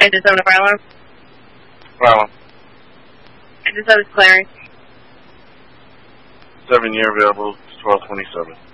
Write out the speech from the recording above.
Engine 7 to fire alarm. Fire alarm. Engine 7 is clearing. 7 year available, 1227.